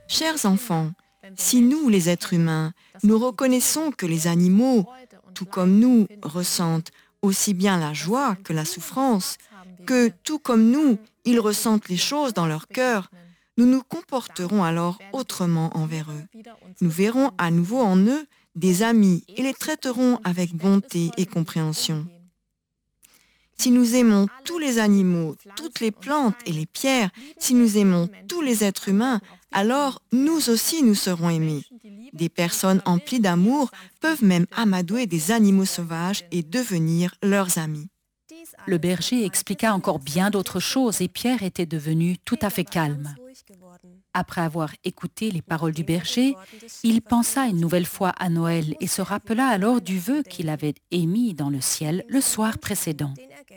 Chers enfants, si nous, les êtres humains, nous reconnaissons que les animaux, tout comme nous, ressentent aussi bien la joie que la souffrance, que tout comme nous, ils ressentent les choses dans leur cœur, nous nous comporterons alors autrement envers eux. Nous verrons à nouveau en eux des amis et les traiterons avec bonté et compréhension. Si nous aimons tous les animaux, toutes les plantes et les pierres, si nous aimons tous les êtres humains, alors nous aussi nous serons aimés. Des personnes emplies d'amour peuvent même amadouer des animaux sauvages et devenir leurs amis. Le berger expliqua encore bien d'autres choses et Pierre était devenu tout à fait calme. Après avoir écouté les paroles du berger, il pensa une nouvelle fois à Noël et se rappela alors du vœu qu'il avait émis dans le ciel le soir précédent.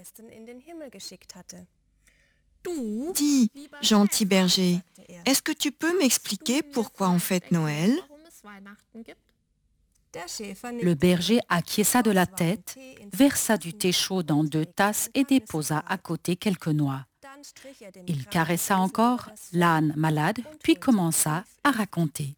Dis, gentil berger, est-ce que tu peux m'expliquer pourquoi on fête Noël? Le berger acquiesça de la tête, versa du thé chaud dans 2 tasses et déposa à côté quelques noix. Il caressa encore l'âne malade, puis commença à raconter.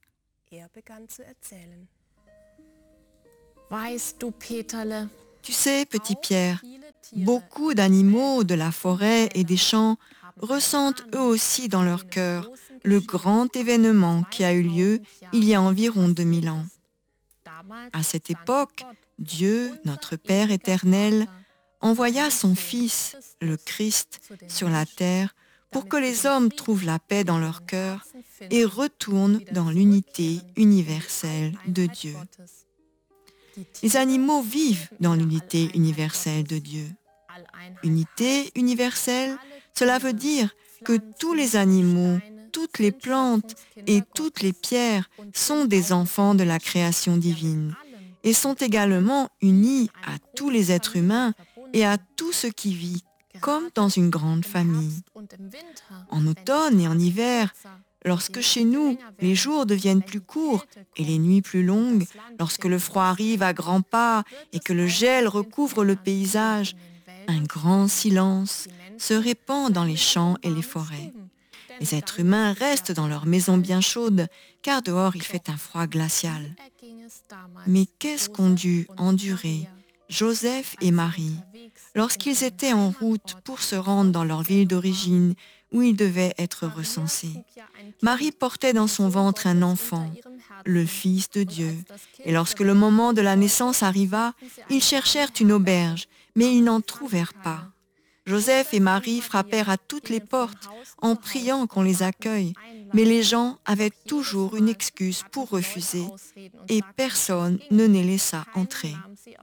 Tu sais, petit Pierre, beaucoup d'animaux de la forêt et des champs ressentent eux aussi dans leur cœur le grand événement qui a eu lieu il y a environ 2000 ans. À cette époque, Dieu, notre Père éternel, envoya son Fils, le Christ, sur la terre pour que les hommes trouvent la paix dans leur cœur et retournent dans l'unité universelle de Dieu. Les animaux vivent dans l'unité universelle de Dieu. Unité universelle, cela veut dire que tous les animaux, toutes les plantes et toutes les pierres sont des enfants de la création divine et sont également unis à tous les êtres humains et à tout ce qui vit, comme dans une grande famille. En automne et en hiver, lorsque chez nous, les jours deviennent plus courts et les nuits plus longues, lorsque le froid arrive à grands pas et que le gel recouvre le paysage, un grand silence se répand dans les champs et les forêts. Les êtres humains restent dans leur maison bien chaude, car dehors il fait un froid glacial. Mais qu'est-ce qu'ont dû endurer Joseph et Marie lorsqu'ils étaient en route pour se rendre dans leur ville d'origine où ils devaient être recensés? Marie portait dans son ventre un enfant, le Fils de Dieu. Et lorsque le moment de la naissance arriva, ils cherchèrent une auberge, mais ils n'en trouvèrent pas. Joseph et Marie frappèrent à toutes les portes en priant qu'on les accueille, mais les gens avaient toujours une excuse pour refuser et personne ne les laissa entrer.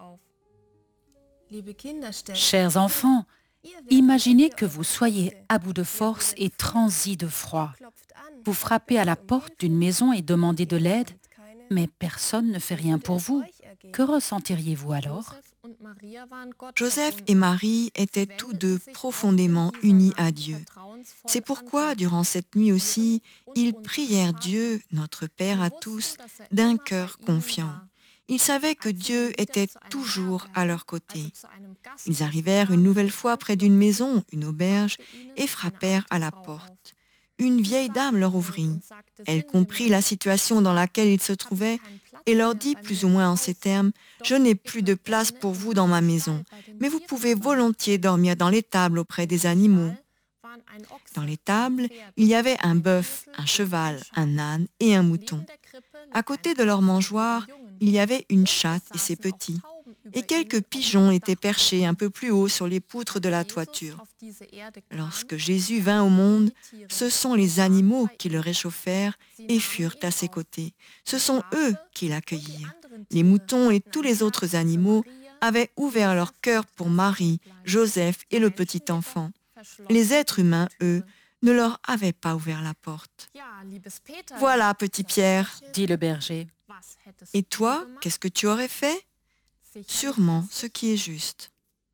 Chers enfants, imaginez que vous soyez à bout de force et transis de froid. Vous frappez à la porte d'une maison et demandez de l'aide, mais personne ne fait rien pour vous. Que ressentiriez-vous alors? Joseph et Marie étaient tous deux profondément unis à Dieu. C'est pourquoi, durant cette nuit aussi, ils prièrent Dieu, notre Père à tous, d'un cœur confiant. Ils savaient que Dieu était toujours à leur côté. Ils arrivèrent une nouvelle fois près d'une maison, une auberge, et frappèrent à la porte. Une vieille dame leur ouvrit. Elle comprit la situation dans laquelle ils se trouvaient et leur dit plus ou moins en ces termes: « Je n'ai plus de place pour vous dans ma maison, mais vous pouvez volontiers dormir dans l'étable auprès des animaux. » Dans l'étable, il y avait un bœuf, un cheval, un âne et un mouton. À côté de leur mangeoire, il y avait une chatte et ses petits. Et quelques pigeons étaient perchés un peu plus haut sur les poutres de la toiture. Lorsque Jésus vint au monde, ce sont les animaux qui le réchauffèrent et furent à ses côtés. Ce sont eux qui l'accueillirent. Les moutons et tous les autres animaux avaient ouvert leur cœur pour Marie, Joseph et le petit enfant. Les êtres humains, eux, ne leur avaient pas ouvert la porte. Voilà, petit Pierre, Dit le berger. et toi, qu'est-ce que tu aurais fait? Sûrement ce qui est juste.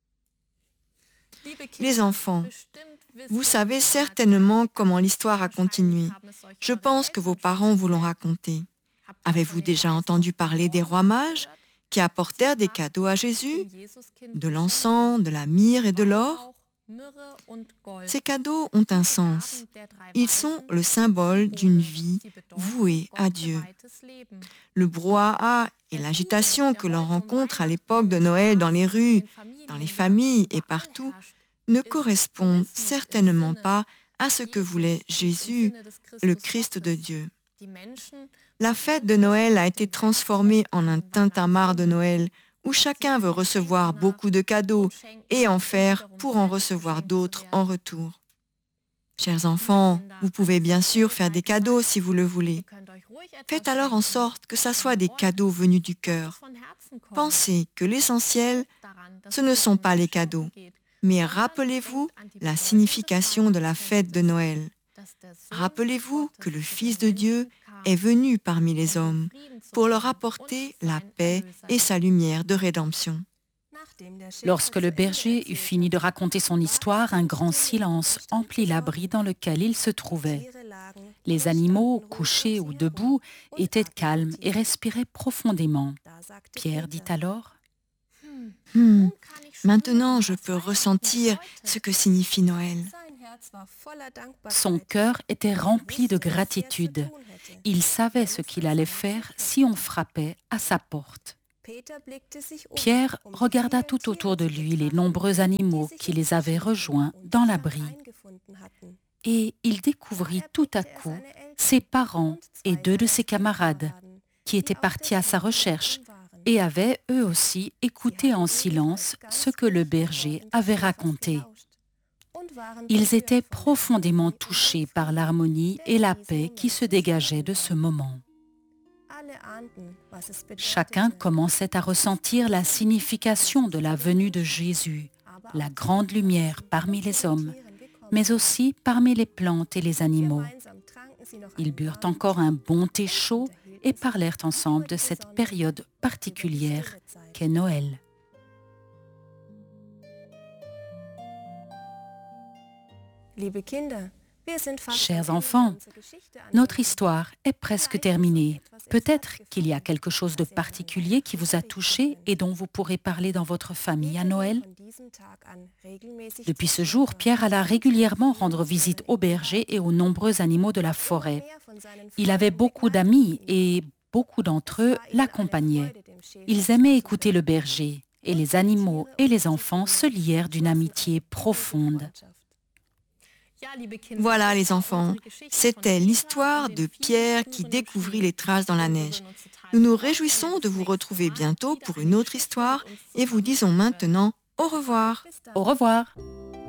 Les enfants, vous savez certainement comment l'histoire a continué. Je pense que vos parents vous l'ont raconté. Avez-vous déjà entendu parler des rois mages qui apportèrent des cadeaux à Jésus? De l'encens, de la myrrhe et de l'or? Ces cadeaux ont un sens. Ils sont le symbole d'une vie vouée à Dieu. Le brouhaha et l'agitation que l'on rencontre à l'époque de Noël dans les rues, dans les familles et partout ne correspondent certainement pas à ce que voulait Jésus, le Christ de Dieu. La fête de Noël a été transformée en un tintamarre de Noël où chacun veut recevoir beaucoup de cadeaux et en faire pour en recevoir d'autres en retour. Chers enfants, vous pouvez bien sûr faire des cadeaux si vous le voulez. Faites alors en sorte que ça soit des cadeaux venus du cœur. Pensez que l'essentiel, ce ne sont pas les cadeaux, mais rappelez-vous la signification de la fête de Noël. Rappelez-vous que le Fils de Dieu est venu parmi les hommes pour leur apporter la paix et sa lumière de rédemption. Lorsque le berger eut fini de raconter son histoire, un grand silence emplit l'abri dans lequel il se trouvait. Les animaux, couchés ou debout, étaient calmes et respiraient profondément. Pierre dit alors : Maintenant, je peux ressentir ce que signifie Noël. Son cœur était rempli de gratitude. Il savait ce qu'il allait faire si on frappait à sa porte. Pierre regarda tout autour de lui les nombreux animaux qui les avaient rejoints dans l'abri. Et il découvrit tout à coup ses parents et 2 de ses camarades qui étaient partis à sa recherche et avaient eux aussi écouté en silence ce que le berger avait raconté. Ils étaient profondément touchés par l'harmonie et la paix qui se dégageaient de ce moment. Chacun commençait à ressentir la signification de la venue de Jésus, la grande lumière parmi les hommes, mais aussi parmi les plantes et les animaux. Ils burent encore un bon thé chaud et parlèrent ensemble de cette période particulière qu'est Noël. Chers enfants, notre histoire est presque terminée. Peut-être qu'il y a quelque chose de particulier qui vous a touché et dont vous pourrez parler dans votre famille à Noël. Depuis ce jour, Pierre alla régulièrement rendre visite aux bergers et aux nombreux animaux de la forêt. Il avait beaucoup d'amis et beaucoup d'entre eux l'accompagnaient. Ils aimaient écouter le berger et les animaux et les enfants se lièrent d'une amitié profonde. Voilà les enfants, c'était l'histoire de Pierre qui découvrit les traces dans la neige. Nous nous réjouissons de vous retrouver bientôt pour une autre histoire et vous disons maintenant au revoir. Au revoir.